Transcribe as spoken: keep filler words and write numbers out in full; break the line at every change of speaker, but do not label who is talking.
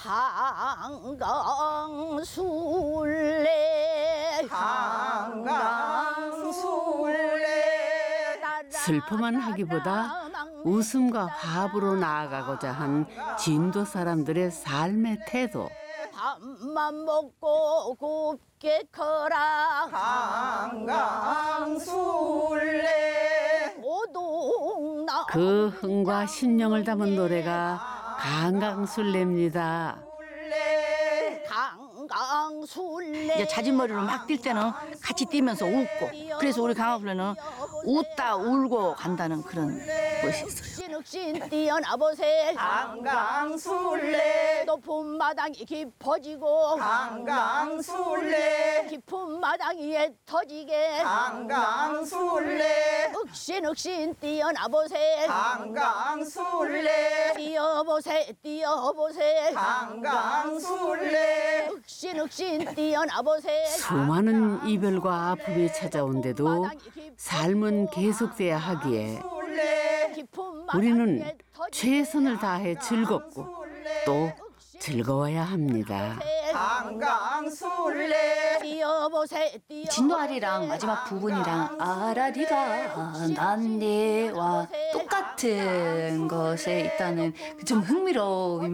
강강술래 강강술래
슬퍼만 하기보다 웃음과 화합으로 나아가고자 한 진도 사람들의 삶의 태도.
밥만 먹고 곱게 커라 강강술래 오동나
그 흥과 신령을 담은 노래가 강강술래입니다.
강강술래
이제 자진머리로 막 뛸 때는 같이 뛰면서 웃고, 그래서 우리 강강술래는 웃다 울고 간다는 그런 것이 있어요.
욱신 뛰어나보세
강강술래
높은 마당이 깊어지고
강강술래
깊은 마당 위에 터지게
강강술래
욱신욱신 뛰어나보세
강강술래
뛰어보세 뛰어보세
강강술래
욱신욱신 뛰어나보세
수많은 이별과 아픔이 찾아온데도 삶은 계속돼야 하기에 우리는 최선을 다해 즐겁고 또 즐거워야 합니다.
강강술래
뛰어보세 뛰어
진도아리랑 마지막 부분이랑 아라리가 난네와 똑같은 것에 있다는 좀 흥미로움.